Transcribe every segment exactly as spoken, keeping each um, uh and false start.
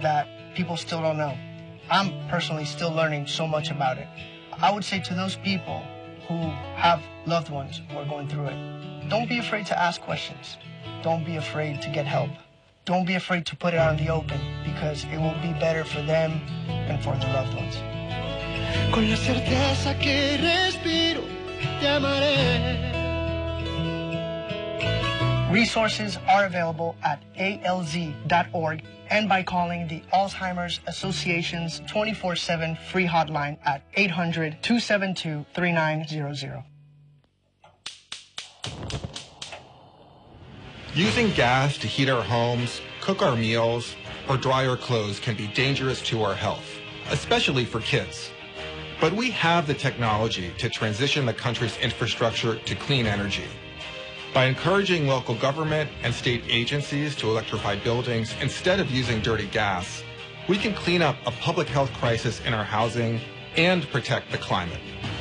that people still don't know. I'm personally still learning so much about it. I would say to those people who have loved ones who are going through it, don't be afraid to ask questions. Don't be afraid to get help. Don't be afraid to put it out in the open, because it will be better for them and for their loved ones. Con la certeza que respiro, te amaré. Resources are available at A L Z dot org and by calling the Alzheimer's Association's twenty-four seven free hotline at eight hundred, two seven two, three nine zero zero. Using gas to heat our homes, cook our meals, or dry our clothes can be dangerous to our health, especially for kids. But we have the technology to transition the country's infrastructure to clean energy. By encouraging local government and state agencies to electrify buildings instead of using dirty gas, we can clean up a public health crisis in our housing and protect the climate.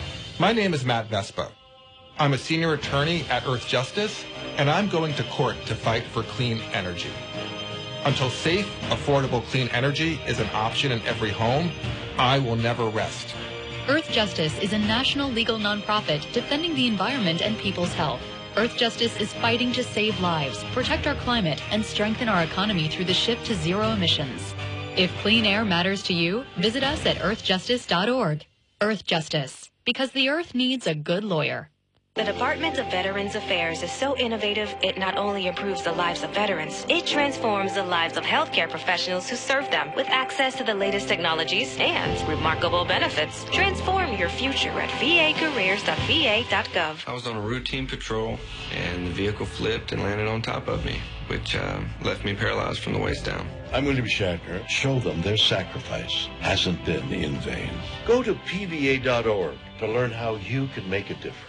My name is Matt Vespa. I'm a senior attorney at Earth Justice, and I'm going to court to fight for clean energy. Until safe, affordable clean energy is an option in every home, I will never rest. Earth Justice is a national legal nonprofit defending the environment and people's health. Earth Justice is fighting to save lives, protect our climate, and strengthen our economy through the shift to zero emissions. If clean air matters to you, visit us at earth justice dot org. Earth Justice, because the earth needs a good lawyer. The Department of Veterans Affairs is so innovative, it not only improves the lives of veterans, it transforms the lives of healthcare professionals who serve them with access to the latest technologies and remarkable benefits. Transform your future at v a careers dot v a dot gov. I was on a routine patrol, and the vehicle flipped and landed on top of me, which uh, left me paralyzed from the waist down. I'm William Shatner. Show them their sacrifice hasn't been in vain. Go to P V A dot org to learn how you can make a difference.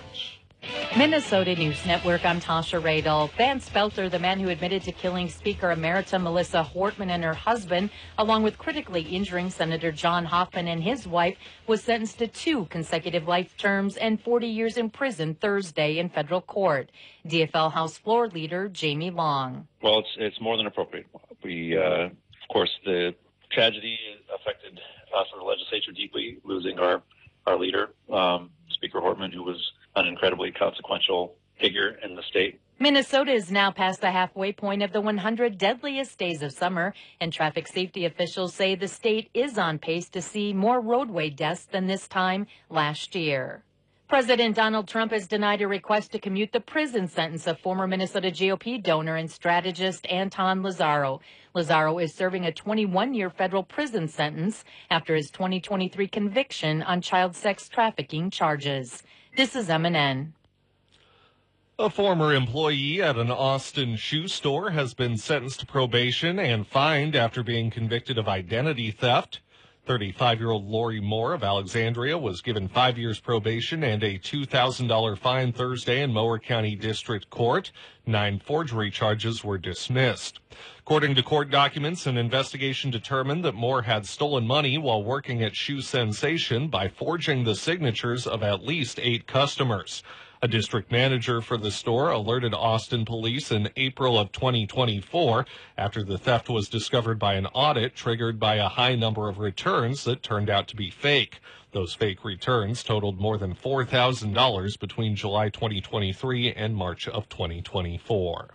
Minnesota News Network, I'm Tasha Radel. Van Spelter, the man who admitted to killing Speaker Emerita Melissa Hortman and her husband, along with critically injuring Senator John Hoffman and his wife, was sentenced to two consecutive life terms and forty years in prison Thursday in federal court. D F L House Floor Leader Jamie Long. Well, it's it's more than appropriate. We, uh, of course, the tragedy affected us in the legislature deeply, losing our, our leader, um, Speaker Hortman, who was an incredibly consequential figure in the state. Minnesota is now past the halfway point of the one hundred deadliest days of summer, and traffic safety officials say the state is on pace to see more roadway deaths than this time last year. President Donald Trump has denied a request to commute the prison sentence of former Minnesota G O P donor and strategist Anton Lazaro. Lazaro is serving a twenty-one-year federal prison sentence after his twenty twenty-three conviction on child sex trafficking charges. This is M N N. A former employee at an Austin shoe store has been sentenced to probation and fined after being convicted of identity theft. thirty-five-year-old Lori Moore of Alexandria was given five years probation and a two thousand dollars fine Thursday in Mower County District Court. Nine forgery charges were dismissed. According to court documents, an investigation determined that Moore had stolen money while working at Shoe Sensation by forging the signatures of at least eight customers. A district manager for the store alerted Austin police in April of twenty twenty-four after the theft was discovered by an audit triggered by a high number of returns that turned out to be fake. Those fake returns totaled more than four thousand dollars between July twenty twenty-three and March of twenty twenty-four.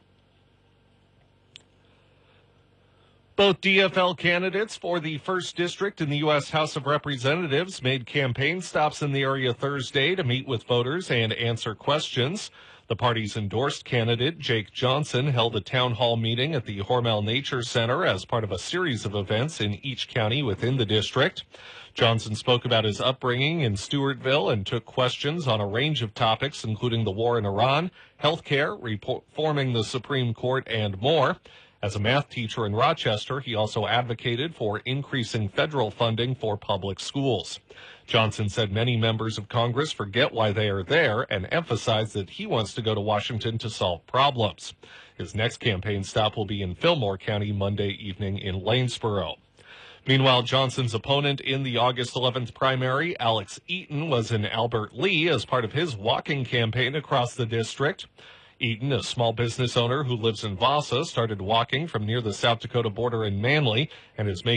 Both D F L candidates for the first District in the U S House of Representatives made campaign stops in the area Thursday to meet with voters and answer questions. The party's endorsed candidate, Jake Johnson, held a town hall meeting at the Hormel Nature Center as part of a series of events in each county within the district. Johnson spoke about his upbringing in Stewartville and took questions on a range of topics, including the war in Iran, health care, reforming the Supreme Court, and more. As a math teacher in Rochester, he also advocated for increasing federal funding for public schools. Johnson said many members of Congress forget why they are there and emphasized that he wants to go to Washington to solve problems. His next campaign stop will be in Fillmore County Monday evening in Lanesboro. Meanwhile, Johnson's opponent in the August eleventh primary, Alex Eaton, was in Albert Lee as part of his walking campaign across the district. Eaton, a small business owner who lives in Vasa, started walking from near the South Dakota border in Manly and is making